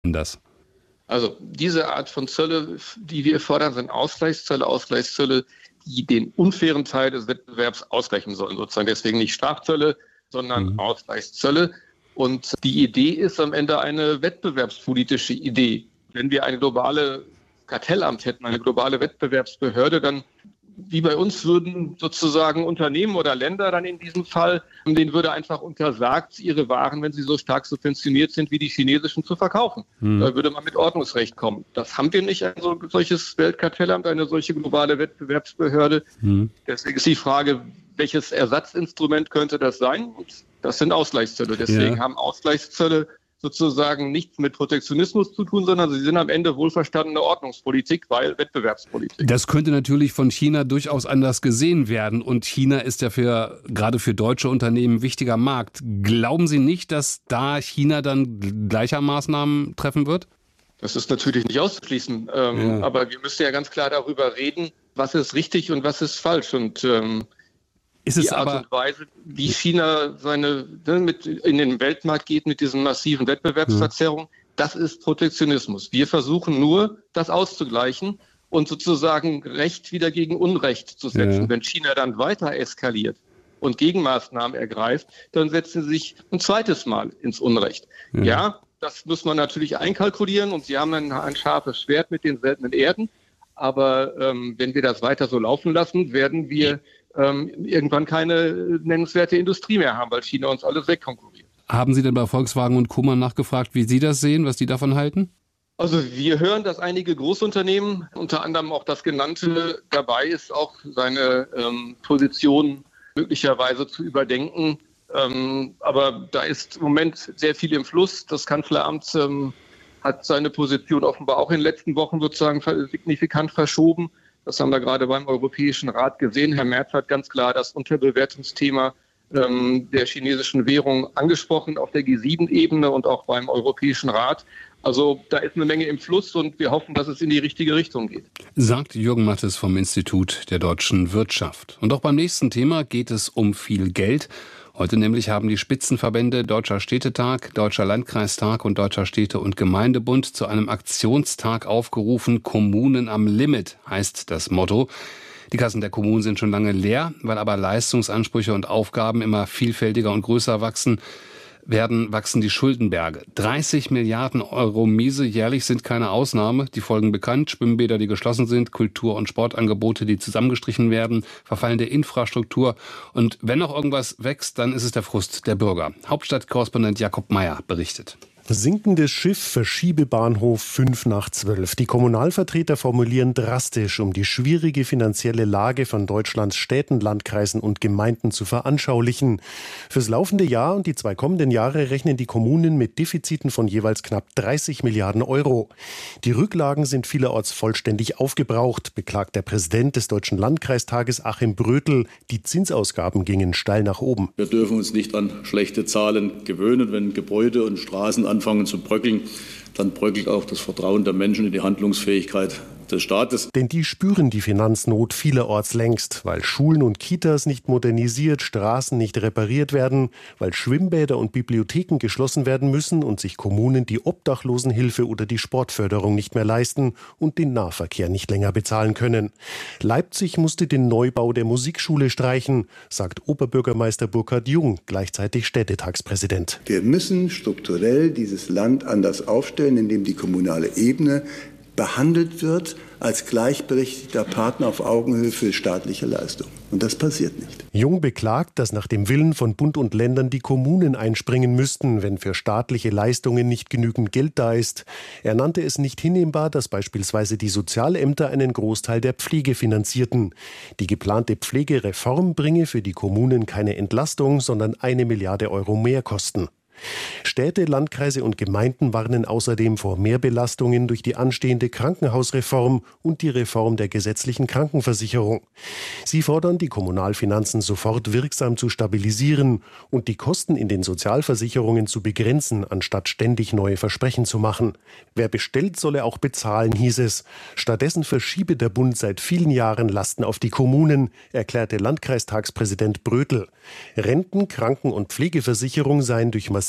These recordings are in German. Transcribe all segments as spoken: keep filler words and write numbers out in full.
das? Also diese Art von Zölle, die wir fordern, sind Ausgleichszölle, Ausgleichszölle, die den unfairen Teil des Wettbewerbs ausgleichen sollen. Sozusagen deswegen nicht Strafzölle, sondern mhm. Ausgleichszölle. Und die Idee ist am Ende eine wettbewerbspolitische Idee. Wenn wir ein globales Kartellamt hätten, eine globale Wettbewerbsbehörde, dann wie bei uns würden sozusagen Unternehmen oder Länder dann in diesem Fall, denen würde einfach untersagt, ihre Waren, wenn sie so stark subventioniert sind wie die chinesischen, zu verkaufen. Hm. Da würde man mit Ordnungsrecht kommen. Das haben wir nicht, ein solches Weltkartellamt, eine solche globale Wettbewerbsbehörde. Hm. Deswegen ist die Frage, welches Ersatzinstrument könnte das sein? Und das sind Ausgleichszölle. Deswegen ja. haben Ausgleichszölle sozusagen nichts mit Protektionismus zu tun, sondern sie sind am Ende wohlverstandene Ordnungspolitik, weil Wettbewerbspolitik. Das könnte natürlich von China durchaus anders gesehen werden. Und China ist ja für, gerade für deutsche Unternehmen ein wichtiger Markt. Glauben Sie nicht, dass da China dann gleicher Maßnahmen treffen wird? Das ist natürlich nicht auszuschließen. Ähm, ja. Aber wir müssen ja ganz klar darüber reden, was ist richtig und was ist falsch. Und ähm, Ist es die Art aber, und Weise, wie China seine, ne, mit in den Weltmarkt geht mit diesen massiven Wettbewerbsverzerrungen, ja. das ist Protektionismus. Wir versuchen nur, das auszugleichen und sozusagen Recht wieder gegen Unrecht zu setzen. Ja. Wenn China dann weiter eskaliert und Gegenmaßnahmen ergreift, dann setzen sie sich ein zweites Mal ins Unrecht. Ja, ja das muss man natürlich einkalkulieren und sie haben ein, ein scharfes Schwert mit den seltenen Erden. Aber ähm, wenn wir das weiter so laufen lassen, werden wir ähm, irgendwann keine nennenswerte Industrie mehr haben, weil China uns alles wegkonkurriert. Haben Sie denn bei Volkswagen und Co. mal nachgefragt, wie Sie das sehen, was die davon halten? Also wir hören, dass einige Großunternehmen, unter anderem auch das genannte, dabei ist, auch seine ähm, Position möglicherweise zu überdenken. Ähm, aber da ist im Moment sehr viel im Fluss. Das Kanzleramt ähm, hat seine Position offenbar auch in den letzten Wochen sozusagen signifikant verschoben. Das haben wir gerade beim Europäischen Rat gesehen. Herr Merz hat ganz klar das Unterbewertungsthema ähm, der chinesischen Währung angesprochen auf der G sieben Ebene und auch beim Europäischen Rat. Also da ist eine Menge im Fluss und wir hoffen, dass es in die richtige Richtung geht. Sagt Jürgen Mattes vom Institut der deutschen Wirtschaft. Und auch beim nächsten Thema geht es um viel Geld. Heute nämlich haben die Spitzenverbände Deutscher Städtetag, Deutscher Landkreistag und Deutscher Städte- und Gemeindebund zu einem Aktionstag aufgerufen. Kommunen am Limit heißt das Motto. Die Kassen der Kommunen sind schon lange leer, weil aber Leistungsansprüche und Aufgaben immer vielfältiger und größer wachsen, werden wachsen die Schuldenberge. dreißig Milliarden Euro Miese jährlich sind keine Ausnahme. Die Folgen bekannt: Schwimmbäder, die geschlossen sind, Kultur- und Sportangebote, die zusammengestrichen werden, verfallende Infrastruktur. Und wenn noch irgendwas wächst, dann ist es der Frust der Bürger. Hauptstadtkorrespondent Jakob Meyer berichtet. Sinkendes Schiff, Verschiebebahnhof fünf nach zwölf. Die Kommunalvertreter formulieren drastisch, um die schwierige finanzielle Lage von Deutschlands Städten, Landkreisen und Gemeinden zu veranschaulichen. Fürs laufende Jahr und die zwei kommenden Jahre rechnen die Kommunen mit Defiziten von jeweils knapp dreißig Milliarden Euro. Die Rücklagen sind vielerorts vollständig aufgebraucht, beklagt der Präsident des Deutschen Landkreistages Achim Brötel. Die Zinsausgaben gingen steil nach oben. Wir dürfen uns nicht an schlechte Zahlen gewöhnen, wenn Gebäude und Straßen anfangen zu bröckeln, dann bröckelt auch das Vertrauen der Menschen in die Handlungsfähigkeit des Staates. Denn die spüren die Finanznot vielerorts längst, weil Schulen und Kitas nicht modernisiert, Straßen nicht repariert werden, weil Schwimmbäder und Bibliotheken geschlossen werden müssen und sich Kommunen die Obdachlosenhilfe oder die Sportförderung nicht mehr leisten und den Nahverkehr nicht länger bezahlen können. Leipzig musste den Neubau der Musikschule streichen, sagt Oberbürgermeister Burkhard Jung, gleichzeitig Städtetagspräsident. Wir müssen strukturell dieses Land anders aufstellen, indem die kommunale Ebene behandelt wird als gleichberechtigter Partner auf Augenhöhe für staatliche Leistungen. Und das passiert nicht. Jung beklagt, dass nach dem Willen von Bund und Ländern die Kommunen einspringen müssten, wenn für staatliche Leistungen nicht genügend Geld da ist. Er nannte es nicht hinnehmbar, dass beispielsweise die Sozialämter einen Großteil der Pflege finanzierten. Die geplante Pflegereform bringe für die Kommunen keine Entlastung, sondern eine Milliarde Euro Mehrkosten. Städte, Landkreise und Gemeinden warnen außerdem vor Mehrbelastungen durch die anstehende Krankenhausreform und die Reform der gesetzlichen Krankenversicherung. Sie fordern, die Kommunalfinanzen sofort wirksam zu stabilisieren und die Kosten in den Sozialversicherungen zu begrenzen, anstatt ständig neue Versprechen zu machen. Wer bestellt, solle auch bezahlen, hieß es. Stattdessen verschiebe der Bund seit vielen Jahren Lasten auf die Kommunen, erklärte Landkreistagspräsident Brötel. Renten-, Kranken- und Pflegeversicherung seien durch massive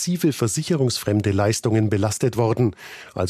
massive versicherungsfremde Leistungen belastet worden. Also